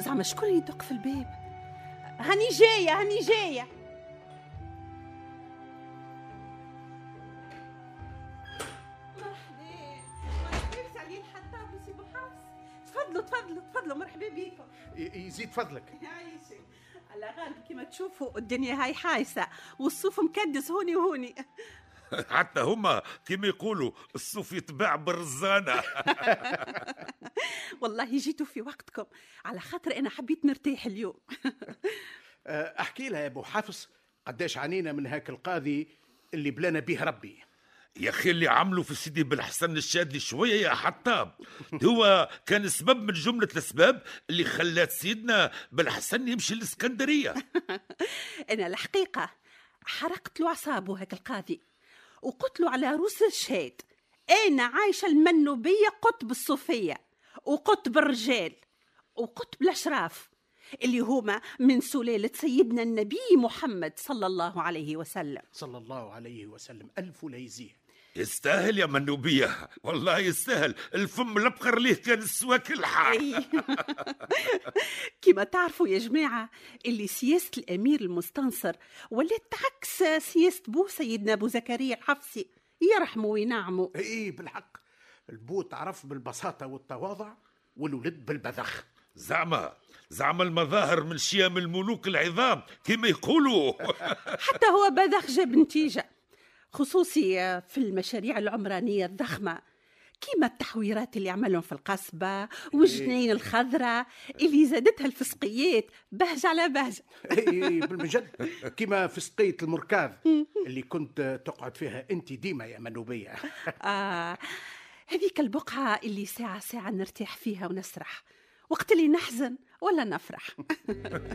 زعما شكون يدق في الباب؟ هاني جاية هاني جاية. مرحبا سعدين الحطاب وسي بوحفص. تفضلوا مرحبا بيكم. يزيد فضلك. يعيشك. على غالب كما تشوفوا الدنيا هاي حايسة والصوف مكدس هوني وهوني. حتى هما كما يقولوا الصوف يتباع بالرزانة. والله جيتوا في وقتكم، على خاطر أنا حبيت نرتاح اليوم. احكي لها يا ابو حفص قداش عانينا من هاك القاضي اللي بلانا به ربي. يا أخي اللي عملوا في سيدي بالحسن الشاذلي شوية يا حطاب، هو كان سبب من جملة الأسباب اللي خلات سيدنا بالحسن يمشي الإسكندرية. أنا الحقيقة حرقت له أعصابه هاك القاضي وقلت له على روس الشهاد أنا عايشة المنوبية قطب الصوفية وقطب الرجال وقطب الأشراف اللي هما من سلالة سيدنا النبي محمد صلى الله عليه وسلم. صلى الله عليه وسلم. ألف لا يزيه. يستاهل يا منوبية، والله يستاهل. الفم الأبقر ليه كان السواك الحار. كما تعرفوا يا جماعة اللي سياسة الأمير المستنصر ولات تعكس سياسة بو سيدنا أبو زكريا الحفصي يرحموا وينعموا. اي بالحق، البو تعرف بالبساطة والتواضع والولد بالبذخ. زعما المظاهر من شيام الملوك العظام كما يقولوا. حتى هو بذخ جاب نتيجة، خصوصي في المشاريع العمرانية الضخمة كيما التحويرات اللي عملهم في القصبة والجنين الخضراء اللي زادتها الفسقيات بهجة على بهجة. اي بالمجد، كيما فسقية المركاظ اللي كنت تقعد فيها انت ديما يا منوبية. هذيك البقعة اللي ساعة نرتاح فيها ونسرح وقت اللي نحزن ولا نفرح.